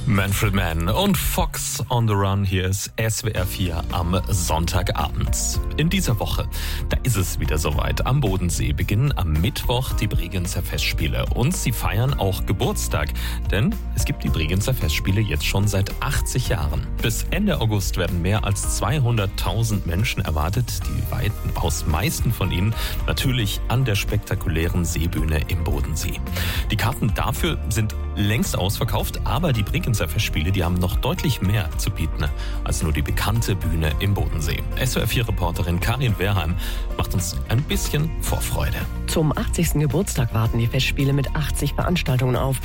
Manfred Mann und Fox on the Run. Hier ist SWR 4 am Sonntagabend. In dieser Woche, da ist es wieder soweit. Am Bodensee beginnen am Mittwoch die Bregenzer Festspiele. Und sie feiern auch Geburtstag, denn es gibt die Bregenzer Festspiele jetzt schon seit 80 Jahren. Bis Ende August werden mehr als 200.000 Menschen erwartet. Die meisten von ihnen natürlich an der spektakulären Seebühne im Bodensee. Die Karten dafür sind längst ausverkauft, aber die Bregenzer Festspiele, die haben noch deutlich mehr zu bieten als nur die bekannte Bühne im Bodensee. SWR4-Reporterin Karin Wehrheim macht uns ein bisschen Vorfreude. Zum 80. Geburtstag warten die Festspiele mit 80 Veranstaltungen auf.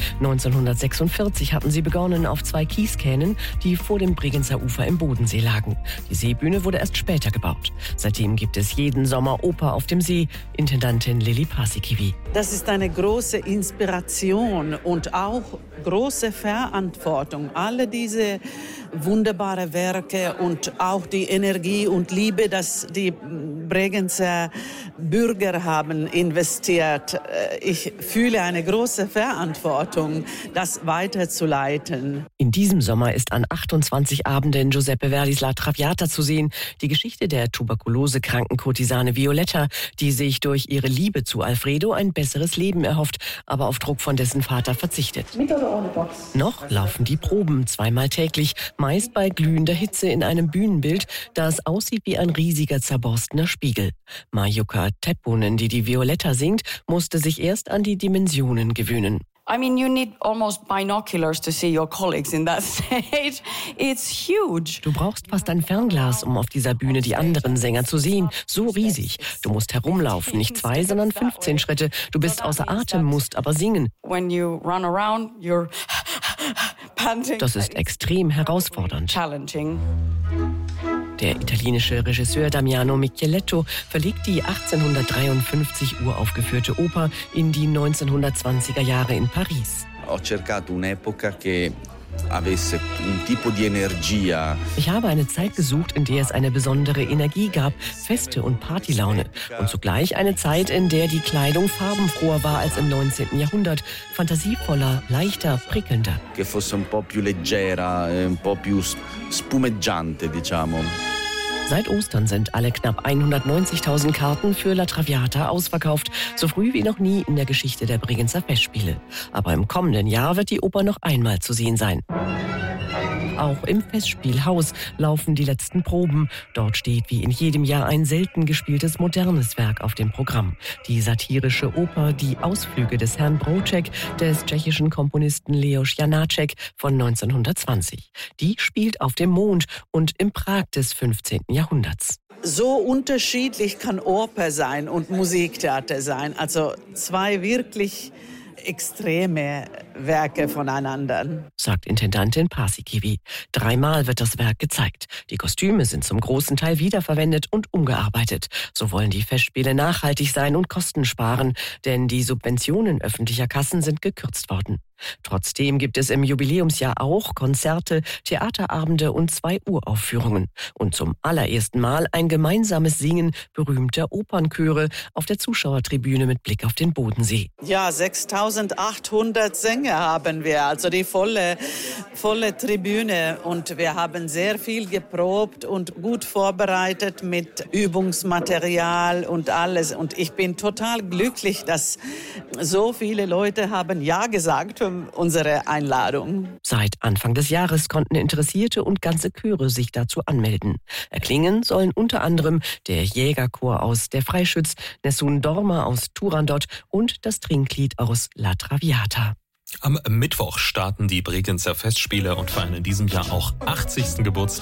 1946 hatten sie begonnen auf 2 Kieskähnen, die vor dem Bregenzer Ufer im Bodensee lagen. Die Seebühne wurde erst später gebaut. Seitdem gibt es jeden Sommer Oper auf dem See. Intendantin Lili Paasikivi. Das ist eine große Inspiration und auch große Verantwortung. Alle diese wunderbaren Werke und auch die Energie und Liebe, dass die Bregenzer Bürger haben investiert. Ich fühle eine große Verantwortung, das weiterzuleiten. In diesem Sommer ist an 28 Abenden Giuseppe Verdis La Traviata zu sehen. Die Geschichte der tuberkulose-kranken Kurtisane Violetta, die sich durch ihre Liebe zu Alfredo ein besseres Leben erhofft, aber auf Druck von dessen Vater verzichtet. Mit oder ohne Box? Noch laufen die Proben 2-mal täglich, meist bei glühender Hitze in einem Bühnenbild, das aussieht wie ein riesiger zerborstener Spiegel. Marjuka Tepponen, die Violetta singt, musste sich erst an die Dimensionen gewöhnen. I mean, you need almost binoculars to see your colleagues in that stage. It's huge. Du brauchst fast ein Fernglas, um auf dieser Bühne die anderen Sänger zu sehen. So riesig. Du musst herumlaufen, nicht 2, sondern 15 Schritte. Du bist außer Atem, musst aber singen. When you run around, you're panting. Das ist extrem herausfordernd. Challenging. Der italienische Regisseur Damiano Micheletto verlegt die 1853 uraufgeführte Oper in die 1920er Jahre in Paris. Ho cercato un'epoca che avesse un tipo di energia. Ich habe eine Zeit gesucht, in der es eine besondere Energie gab, Feste und Partylaune. Und zugleich eine Zeit, in der die Kleidung farbenfroher war als im 19. Jahrhundert, fantasievoller, leichter, prickelnder. Che fosse un po' più leggera, un po' più spumeggiante, diciamo. Seit Ostern sind alle knapp 190.000 Karten für La Traviata ausverkauft, so früh wie noch nie in der Geschichte der Bregenzer Festspiele. Aber im kommenden Jahr wird die Oper noch einmal zu sehen sein. Auch im Festspielhaus laufen die letzten Proben. Dort steht wie in jedem Jahr ein selten gespieltes modernes Werk auf dem Programm. Die satirische Oper Die Ausflüge des Herrn Broček des tschechischen Komponisten Leoš Janáček von 1920. Die spielt auf dem Mond und im Prag des 15. Jahrhunderts. So unterschiedlich kann Oper sein und Musiktheater sein. Also 2 wirklich extreme Werke voneinander, sagt Intendantin Paasikivi. 3-mal wird das Werk gezeigt. Die Kostüme sind zum großen Teil wiederverwendet und umgearbeitet. So wollen die Festspiele nachhaltig sein und Kosten sparen, denn die Subventionen öffentlicher Kassen sind gekürzt worden. Trotzdem gibt es im Jubiläumsjahr auch Konzerte, Theaterabende und 2 Uraufführungen. Und zum allerersten Mal ein gemeinsames Singen berühmter Opernchöre auf der Zuschauertribüne mit Blick auf den Bodensee. Ja, 6.800 Sänger haben wir, also die volle Tribüne. Und wir haben sehr viel geprobt und gut vorbereitet mit Übungsmaterial und alles. Und ich bin total glücklich, dass so viele Leute haben Ja gesagt für unsere Einladung. Seit Anfang des Jahres konnten Interessierte und ganze Chöre sich dazu anmelden. Erklingen sollen unter anderem der Jägerchor aus Der Freischütz, Nessun Dorma aus Turandot und das Trinklied aus La Traviata. Am Mittwoch starten die Bregenzer Festspiele und feiern in diesem Jahr auch 80. Geburtstag.